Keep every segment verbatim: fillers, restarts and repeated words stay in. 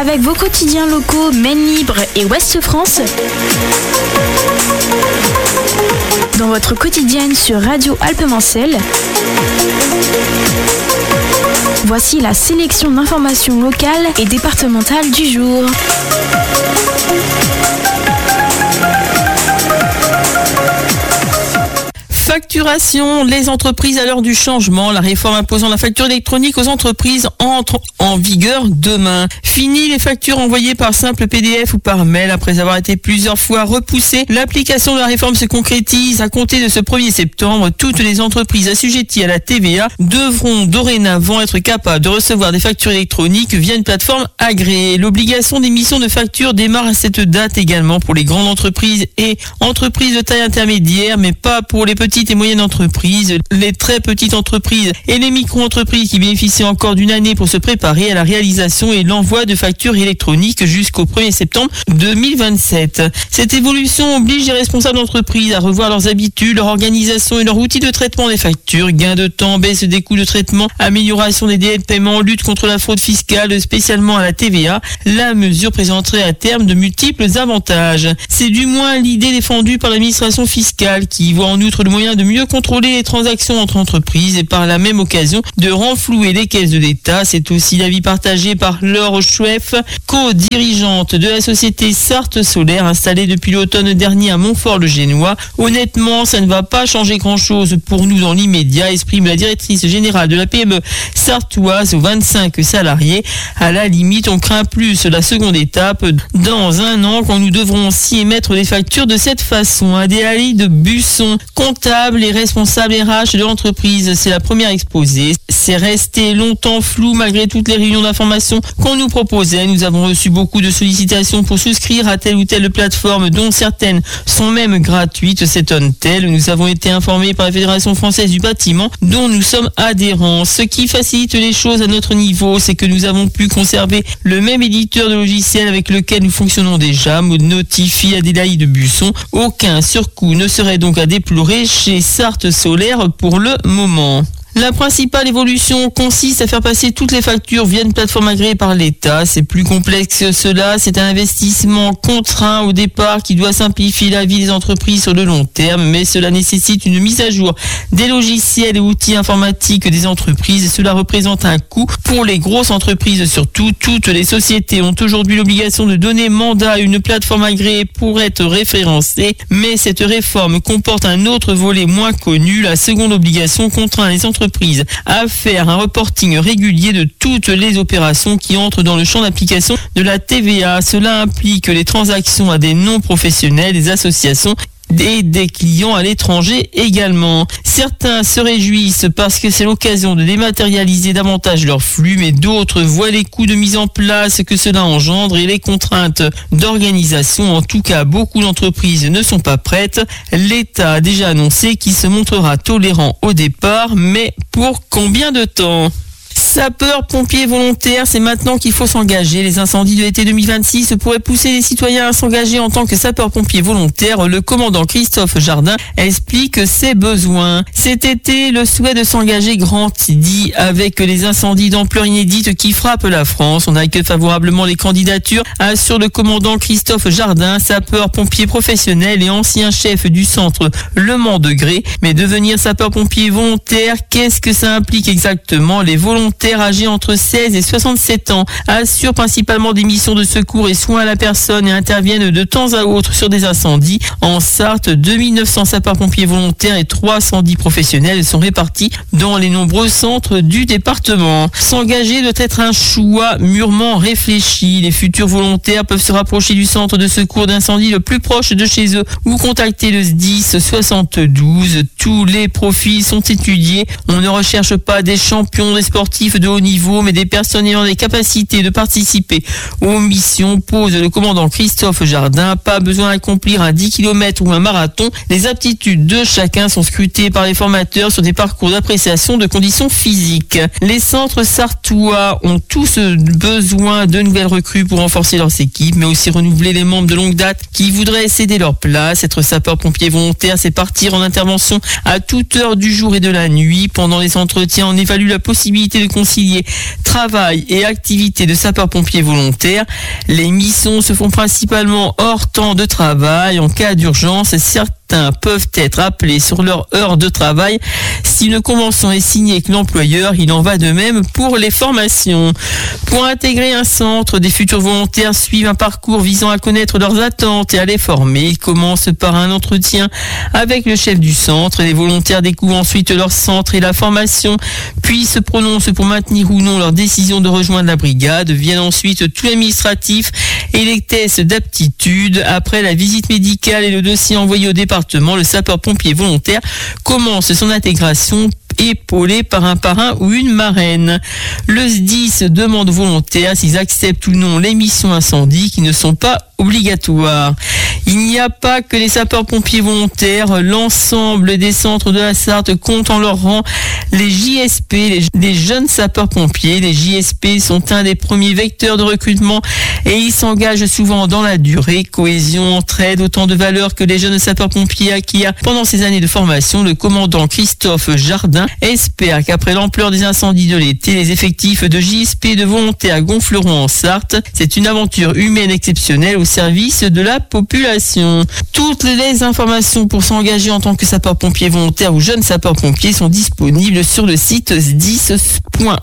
avec vos quotidiens locaux Maine Libre et Ouest France. Dans votre quotidienne sur Radio Alpes-Mancelles. Voici la sélection d'informations locales et départementales du jour. Facturation, les entreprises à l'heure du changement. La réforme imposant la facture électronique aux entreprises entre en vigueur demain. Fini les factures envoyées par simple P D F ou par mail. Après avoir été plusieurs fois repoussées, l'application de la réforme se concrétise. À compter de ce premier septembre, toutes les entreprises assujetties à la T V A devront dorénavant être capables de recevoir des factures électroniques via une plateforme agréée. L'obligation d'émission de factures démarre à cette date également pour les grandes entreprises et entreprises de taille intermédiaire, mais pas pour les petites et moyennes entreprises, les très petites entreprises et les micro-entreprises qui bénéficient encore d'une année pour se préparer à la réalisation et l'envoi de factures électroniques jusqu'au premier septembre deux mille vingt-sept. Cette évolution oblige les responsables d'entreprise à revoir leurs habitudes, leur organisation et leur outil de traitement des factures. Gain de temps, baisse des coûts de traitement, amélioration des délais de paiement, lutte contre la fraude fiscale, spécialement à la T V A. La mesure présenterait à terme de multiples avantages. C'est du moins l'idée défendue par l'administration fiscale qui voit en outre le moyen de mieux contrôler les transactions entre entreprises et par la même occasion de renflouer les caisses de l'État. C'est aussi l'avis partagé par Laure Chouef, co-dirigeante de la société Sarthe Solaire installée depuis l'automne dernier à Montfort-le-Génois. Honnêtement, ça ne va pas changer grand-chose pour nous dans l'immédiat, exprime la directrice générale de la P M E sartoise aux vingt-cinq salariés. À la limite, on craint plus la seconde étape dans un an quand nous devrons aussi émettre des factures de cette façon. Adélaïde Busson, comptable et responsable R H de l'entreprise, c'est la première exposée. C'est resté longtemps flou malgré toutes les réunions d'information qu'on nous proposait. Nous avons reçu beaucoup de sollicitations pour souscrire à telle ou telle plateforme dont certaines sont même gratuites, s'étonne-t-elle. Nous avons été informés par la Fédération française du bâtiment dont nous sommes adhérents. Ce qui facilite les choses à notre niveau, c'est que nous avons pu conserver le même éditeur de logiciels avec lequel nous fonctionnons déjà, notifie Adélaïde Busson. Aucun surcoût ne serait donc à déplorer chez Sarthe Solaire pour le moment. La principale évolution consiste à faire passer toutes les factures via une plateforme agréée par l'État. C'est plus complexe que cela. C'est un investissement contraint au départ qui doit simplifier la vie des entreprises sur le long terme, mais cela nécessite une mise à jour des logiciels et outils informatiques des entreprises. Cela représente un coût pour les grosses entreprises surtout. Toutes les sociétés ont aujourd'hui l'obligation de donner mandat à une plateforme agréée pour être référencée, mais cette réforme comporte un autre volet moins connu. La seconde obligation contraint les entreprises à faire un reporting régulier de toutes les opérations qui entrent dans le champ d'application de la T V A. Cela implique les transactions à des non-professionnels, des associations et des clients à l'étranger également. Certains se réjouissent parce que c'est l'occasion de dématérialiser davantage leurs flux, mais d'autres voient les coûts de mise en place que cela engendre et les contraintes d'organisation. En tout cas, beaucoup d'entreprises ne sont pas prêtes. L'État a déjà annoncé qu'il se montrera tolérant au départ, mais pour combien de temps ? Sapeurs-pompiers volontaires, c'est maintenant qu'il faut s'engager. Les incendies de l'été deux mille vingt-six pourraient pousser les citoyens à s'engager en tant que sapeurs-pompiers volontaires. Le commandant Christophe Jardin explique ses besoins. Cet été, le souhait de s'engager grandit avec les incendies d'ampleur inédite qui frappent la France. On accueille favorablement les candidatures, assure le commandant Christophe Jardin, sapeur-pompier professionnel et ancien chef du centre Le Mans Degré. Mais devenir sapeur-pompier volontaire, qu'est-ce que ça implique exactement ? Les volontaires âgés entre seize et soixante-sept ans assurent principalement des missions de secours et soins à la personne et interviennent de temps à autre sur des incendies. En Sarthe, deux mille neuf cents sapeurs-pompiers volontaires et trois cent dix professionnels sont répartis dans les nombreux centres du département. S'engager doit être un choix mûrement réfléchi. Les futurs volontaires peuvent se rapprocher du centre de secours d'incendie le plus proche de chez eux ou contacter le S D I S soixante-douze. Tous les profils sont étudiés. On ne recherche pas des champions, des sportifs de haut niveau, mais des personnes ayant des capacités de participer aux missions, pose le commandant Christophe Jardin. Pas besoin d'accomplir un dix kilomètres ou un marathon. Les aptitudes de chacun sont scrutées par les formateurs sur des parcours d'appréciation de conditions physiques. Les centres sartois ont tous besoin de nouvelles recrues pour renforcer leurs équipes, mais aussi renouveler les membres de longue date qui voudraient céder leur place. Être sapeur-pompier volontaire, c'est partir en intervention à toute heure du jour et de la nuit. Pendant les entretiens, on évalue la possibilité de concilier travail et activité de sapeur-pompier volontaire. Les missions se font principalement hors temps de travail. En cas d'urgence, certains peuvent être appelés sur leur heure de travail. Si une convention est signée avec l'employeur, il en va de même pour les formations. Pour intégrer un centre, des futurs volontaires suivent un parcours visant à connaître leurs attentes et à les former. Ils commencent par un entretien avec le chef du centre. Les volontaires découvrent ensuite leur centre et la formation, puis se prononcent pour maintenir ou non leur décision de rejoindre la brigade. Viennent ensuite tout l'administratif et les tests d'aptitude. Après la visite médicale et le dossier envoyé au département, le sapeur-pompier volontaire commence son intégration épaulé par un parrain ou une marraine. Le S D I S demande aux volontaires s'ils acceptent ou non les missions incendie qui ne sont pas obligatoires. Il n'y a pas que les sapeurs-pompiers volontaires. L'ensemble des centres de la Sarthe compte en leur rang les J S P, les, les jeunes sapeurs-pompiers. Les J S P sont un des premiers vecteurs de recrutement et ils s'engagent souvent dans la durée. Cohésion, entraide, autant de valeurs que les jeunes sapeurs-pompiers acquièrent pendant ces années de formation. Le commandant Christophe Jardin espère qu'après l'ampleur des incendies de l'été, les effectifs de J S P de volontaires gonfleront en Sarthe. C'est une aventure humaine exceptionnelle au service de la population. Toutes les informations pour s'engager en tant que sapeur-pompier volontaire ou jeune sapeur-pompier sont disponibles sur le site s dix point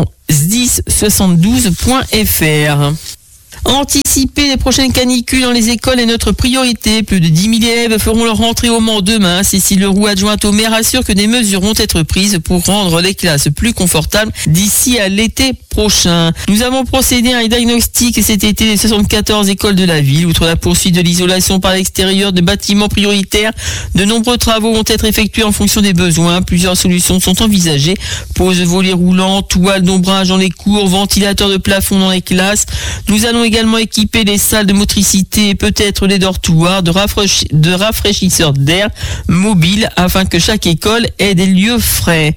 soixante-douze point f r. Anticiper les prochaines canicules dans les écoles est notre priorité. Plus de dix mille élèves feront leur rentrée au Mans demain. Cécile Leroux, adjointe au maire, assure que des mesures vont être prises pour rendre les classes plus confortables d'ici à l'été prochain. Nous avons procédé à un diagnostic cet été des soixante-quatorze écoles de la ville. Outre la poursuite de l'isolation par l'extérieur de bâtiments prioritaires, de nombreux travaux vont être effectués en fonction des besoins. Plusieurs solutions sont envisagées. Pose volets roulants, toiles d'ombrage dans les cours, ventilateurs de plafond dans les classes. Nous allons également équiper les salles de motricité et peut-être les dortoirs de, rafraîch- de rafraîchisseurs d'air mobiles afin que chaque école ait des lieux frais.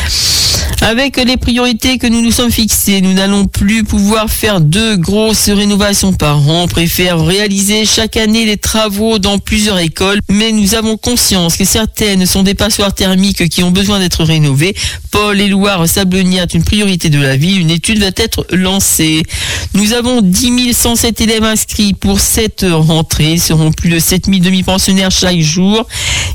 Avec les priorités que nous nous sommes fixées, nous n'allons plus pouvoir faire deux grosses rénovations par an. On préfère réaliser chaque année des travaux dans plusieurs écoles, mais nous avons conscience que certaines sont des passoires thermiques qui ont besoin d'être rénovées. Paul et Loire Sablonnière est une priorité de la ville. Une étude va être lancée. Nous avons dix mille cent sept élèves inscrits pour cette rentrée. Ils seront plus de sept mille demi-pensionnaires chaque jour.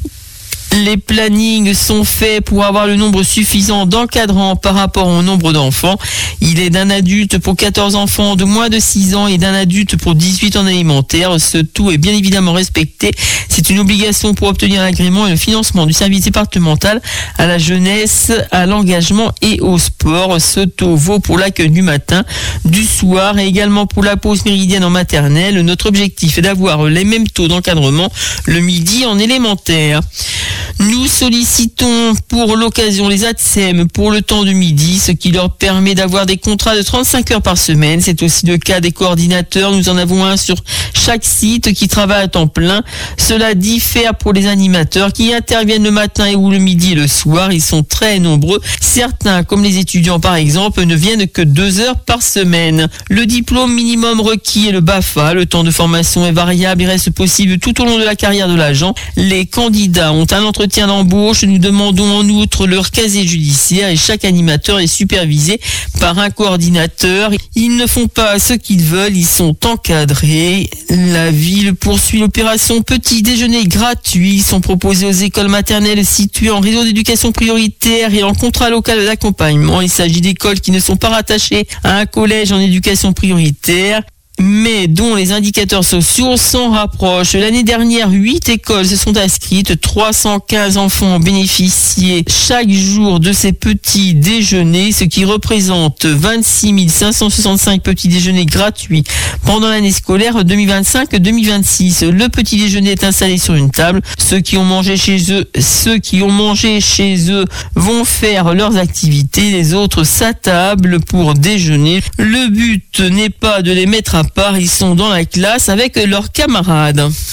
Les plannings sont faits pour avoir le nombre suffisant d'encadrants par rapport au nombre d'enfants. Il est d'un adulte pour quatorze enfants de moins de six ans et d'un adulte pour dix-huit en alimentaire. Ce tout est bien évidemment respecté. C'est une obligation pour obtenir l'agrément et le financement du service départemental à la jeunesse, à l'engagement et au sport. Ce taux vaut pour l'accueil du matin, du soir et également pour la pause méridienne en maternelle. Notre objectif est d'avoir les mêmes taux d'encadrement le midi en élémentaire. Nous sollicitons pour l'occasion les A T S E M pour le temps de midi, ce qui leur permet d'avoir des contrats de trente-cinq heures par semaine. C'est aussi le cas des coordinateurs. Nous en avons un sur chaque site qui travaille à temps plein. Cela diffère pour les animateurs qui interviennent le matin et ou le midi et le soir. Ils sont très nombreux. Certains, comme les étudiants par exemple, ne viennent que deux heures par semaine. Le diplôme minimum requis est le B A F A. Le temps de formation est variable et reste possible tout au long de la carrière de l'agent. Les candidats ont un entretien d'embauche. Nous demandons en outre leur casier judiciaire et chaque animateur est supervisé par un coordinateur. Ils ne font pas ce qu'ils veulent, ils sont encadrés. La ville poursuit l'opération petit déjeuner gratuit. Ils sont proposés aux écoles maternelles situées en réseau d'éducation prioritaire et en contrat local d'accompagnement. Il s'agit d'écoles qui ne sont pas rattachées à un collège en éducation prioritaire, mais dont les indicateurs sociaux s'en rapprochent. L'année dernière, huit écoles se sont inscrites, trois cent quinze enfants ont bénéficié chaque jour de ces petits déjeuners, ce qui représente vingt-six mille cinq cent soixante-cinq petits déjeuners gratuits pendant l'année scolaire deux mille vingt-cinq deux mille vingt-six. Le petit déjeuner est installé sur une table. Ceux qui ont mangé chez eux, ceux qui ont mangé chez eux vont faire leurs activités, les autres s'attablent pour déjeuner. Le but n'est pas de les mettre à part, ils sont dans la classe avec leurs camarades.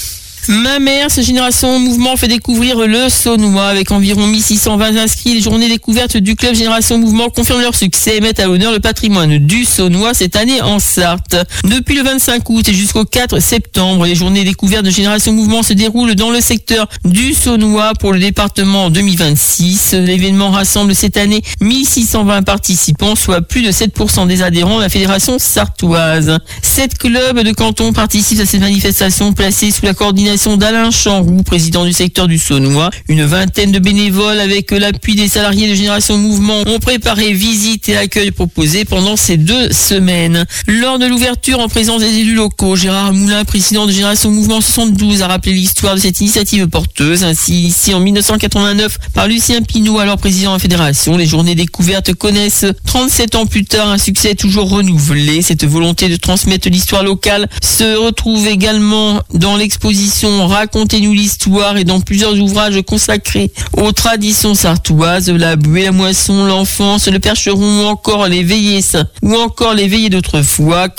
Mamers, Génération Mouvement fait découvrir le Saunois avec environ mille six cent vingt inscrits. Les journées découvertes du club Génération Mouvement confirment leur succès et mettent à l'honneur le patrimoine du Saunois cette année en Sarthe. Depuis le vingt-cinq août et jusqu'au quatre septembre, les journées découvertes de Génération Mouvement se déroulent dans le secteur du Saunois pour le département deux mille vingt-six. L'événement rassemble cette année mille six cent vingt participants, soit plus de sept pour cent des adhérents de la fédération sartoise. Sept clubs de canton participent à cette manifestation placée sous la coordination d'Alain Chanroux, président du secteur du Saunois. Une vingtaine de bénévoles avec l'appui des salariés de Génération Mouvement ont préparé visite et accueil proposés pendant ces deux semaines. Lors de l'ouverture en présence des élus locaux, Gérard Moulin, président de Génération Mouvement soixante-douze, a rappelé l'histoire de cette initiative porteuse, ainsi initiée en mille neuf cent quatre-vingt-neuf par Lucien Pinault, alors président de la fédération. Les journées découvertes connaissent trente-sept ans plus tard un succès toujours renouvelé. Cette volonté de transmettre l'histoire locale se retrouve également dans l'exposition Racontez-nous l'histoire et dans plusieurs ouvrages consacrés aux traditions sartoises, la buée, la moisson, l'enfance, le percheron ou encore les veillées, ou encore les veillées d'autrefois.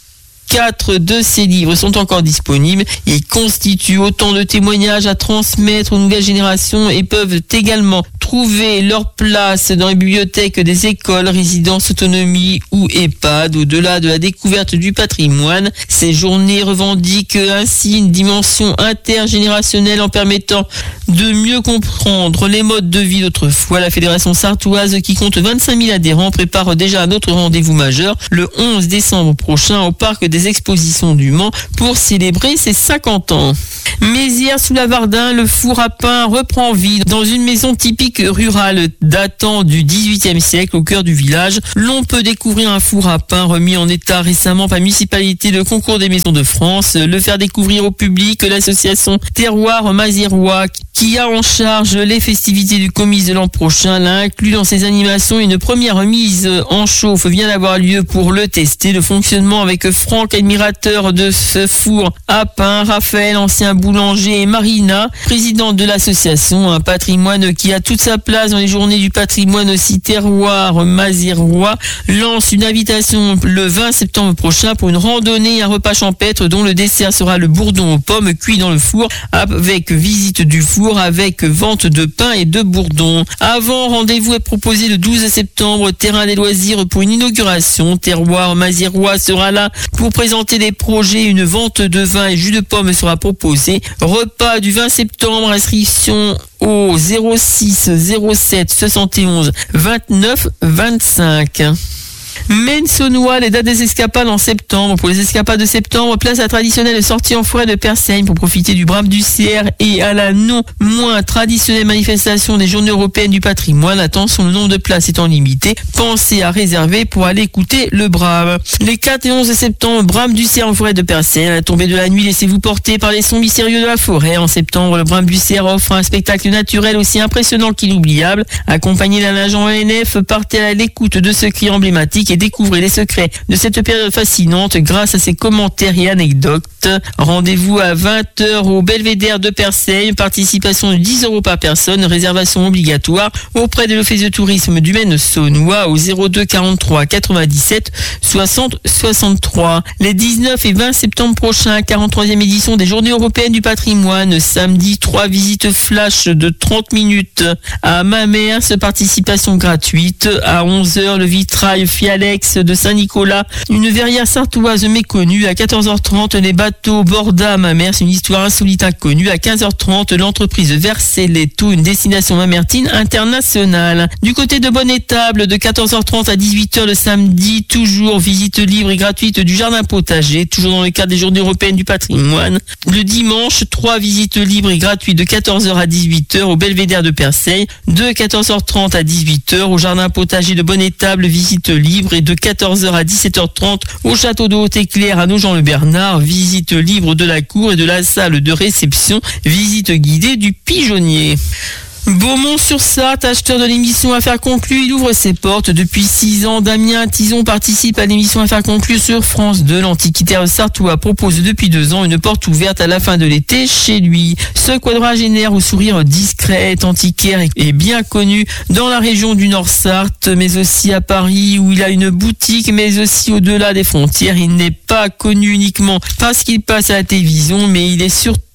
Quatre de ces livres sont encore disponibles. Ils constituent autant de témoignages à transmettre aux nouvelles générations et peuvent également trouver leur place dans les bibliothèques des écoles, résidences autonomie ou EHPAD. Au-delà de la découverte du patrimoine, ces journées revendiquent ainsi une dimension intergénérationnelle en permettant de mieux comprendre les modes de vie d'autrefois. La fédération sartoise, qui compte vingt-cinq mille adhérents, prépare déjà un autre rendez-vous majeur le onze décembre prochain au parc des expositions du Mans pour célébrer ses cinquante ans. Mézières sous la Vardin, le four à pain reprend vie. Dans une maison typique rurale datant du dix-huitième siècle au cœur du village, l'on peut découvrir un four à pain remis en état récemment par la municipalité de Concours des Maisons de France. Le faire découvrir au public, l'association Terroir Mazérois, qui a en charge les festivités du Comice de l'an prochain, l'a inclus dans ses animations. Une première remise en chauffe vient d'avoir lieu pour le tester. Le fonctionnement avec Franck, admirateur de ce four à pain, Raphaël, ancien boulanger, et Marina, présidente de l'association, un patrimoine qui a toute sa place dans les journées du patrimoine aussi. Terroir Mazérois lance une invitation le vingt septembre prochain pour une randonnée et un repas champêtre dont le dessert sera le bourdon aux pommes cuit dans le four avec visite du four, avec vente de pain et de bourdon. Avant, rendez-vous est proposé le douze septembre, terrain des loisirs pour une inauguration. Terroir Mazérois sera là pour présenter des projets. Une vente de vin et jus de pomme sera proposée. Repas du vingt septembre, inscription au zéro six zéro sept soixante et onze vingt-neuf vingt-cinq. Maine Saunois, les dates des escapades en septembre. Pour les escapades de septembre, place à la traditionnelle sortie en forêt de Persaigne pour profiter du brame du cerf et à la non moins traditionnelle manifestation des journées européennes du patrimoine. Attention, le nombre de places étant limité, pensez à réserver pour aller écouter le brame. Les quatre et onze septembre, brame du cerf en forêt de Persaigne. À la tombée de la nuit, laissez-vous porter par les sons mystérieux de la forêt. En septembre, le brame du cerf offre un spectacle naturel aussi impressionnant qu'inoubliable. Accompagné d'un agent A N F, partez à l'écoute de ce cri emblématique et découvrez les secrets de cette période fascinante grâce à ses commentaires et anecdotes. Rendez-vous à vingt heures au Belvédère de Persaigne. Participation de dix euros par personne. Réservation obligatoire auprès de l'Office de tourisme du Maine Saunois au zéro deux quarante-trois quatre-vingt-dix-sept soixante soixante-trois. Les dix-neuf et vingt septembre prochains, quarante-troisième édition des Journées européennes du patrimoine. Samedi, trois visites flash de trente minutes à Mamers. Participation gratuite. À onze heures, le vitrail Fialex de Saint-Nicolas. Une verrière sartoise méconnue. À quatorze heures trente, les bateaux Borda Mamers, une histoire insolite inconnue. À quinze heures trente, l'entreprise Verseletto, une destination mamertine internationale. Du côté de Bonne-Étable, de quatorze heures trente à dix-huit heures le samedi, toujours visite libre et gratuite du jardin potager, toujours dans le cadre des Journées européennes du patrimoine. Le dimanche, trois visites libres et gratuites de quatorze heures à dix-huit heures au Belvédère de Persaigne, de quatorze heures trente à dix-huit heures au jardin potager de Bonne-Étable, visite libre, et de quatorze heures à dix-sept heures trente au château de Haute-Éclair à Nogent-le-Bernard, visite libre de la cour et de la salle de réception, visite guidée du pigeonnier. Beaumont-sur-Sarthe, acheteur de l'émission Affaires conclues, il ouvre ses portes. Depuis six ans, Damien Tison participe à l'émission Affaires conclues sur France deux. L'antiquitaire sartois propose depuis deux ans une porte ouverte à la fin de l'été chez lui. Ce quadragénaire au sourire discret, antiquaire et bien connu dans la région du Nord-Sarthe, mais aussi à Paris où il a une boutique, mais aussi au-delà des frontières. Il n'est pas connu uniquement parce qu'il passe à la télévision, mais il est surtout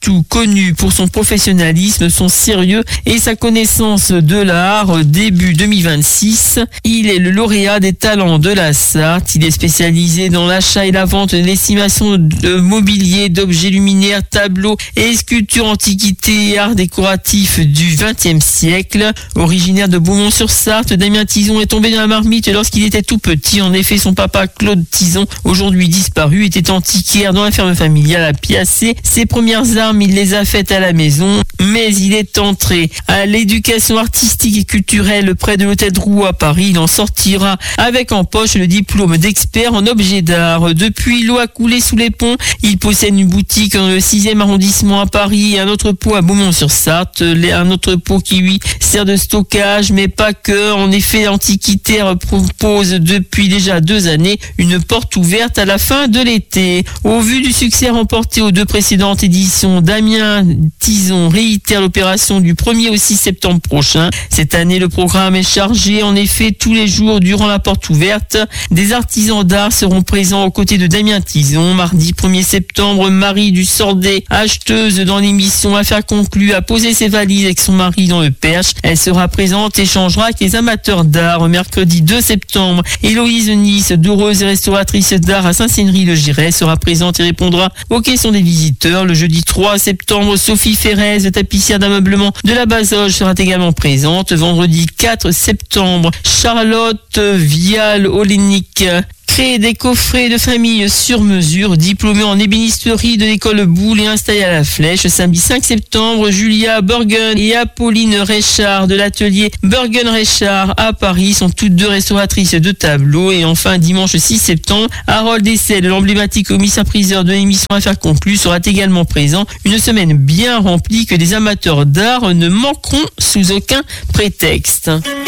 surtout connu pour son professionnalisme, son sérieux et sa connaissance de l'art. Début deux mille vingt-six, il est le lauréat des talents de la Sarthe. Il est spécialisé dans l'achat et la vente de l'estimation de mobilier, d'objets luminaires, tableaux et sculptures antiquités et arts décoratifs du vingtième siècle. Originaire de Beaumont-sur-Sarthe, Damien Tison est tombé dans la marmite lorsqu'il était tout petit. En effet, son papa Claude Tison, aujourd'hui disparu, était antiquaire dans la ferme familiale à Piacé. Ses premières armes, il les a faites à la maison, mais il est entré à l'éducation artistique et culturelle près de l'hôtel Drouot à Paris. Il en sortira avec en poche le diplôme d'expert en objets d'art. Depuis, l'eau a coulé sous les ponts. Il possède une boutique dans le sixième arrondissement à Paris et un entrepôt à Beaumont-sur-Sarthe. Un entrepôt qui lui sert de stockage, mais pas que. En effet, l'Antiquitaire propose depuis déjà deux années une porte ouverte à la fin de l'été. Au vu du succès remporté aux deux précédentes éditions, Damien Tison réitère l'opération du premier au six septembre prochain. Cette année, le programme est chargé. En effet, tous les jours durant la porte ouverte, des artisans d'art seront présents aux côtés de Damien Tison. Mardi premier septembre, Marie du Sordet, acheteuse dans l'émission Affaires conclues, a posé ses valises avec son mari dans le Perche. Elle sera présente et échangera avec les amateurs d'art. Mercredi deux septembre, Héloïse Nice, doureuse et restauratrice d'art à Saint-Cénery-le-Giret, sera présente et répondra aux questions des visiteurs. Le jeudi trois septembre, Sophie Ferrez, tapissière d'ameublement de la Bazoge, sera également présente. Vendredi quatre septembre, Charlotte Vial-Olenik crée des coffrets de famille sur mesure. Diplômée en ébénisterie de l'école Boulle et installée à la Flèche. Samedi cinq septembre, Julia Bergen et Apolline Réchard de l'atelier Bergen-Réchard à Paris sont toutes deux restauratrices de tableaux. Et enfin, dimanche six septembre, Harold Essel, l'emblématique commissaire-priseur de l'émission Affaires conclues, sera également présent. Une semaine bien remplie que les amateurs d'art ne manqueront sous aucun prétexte.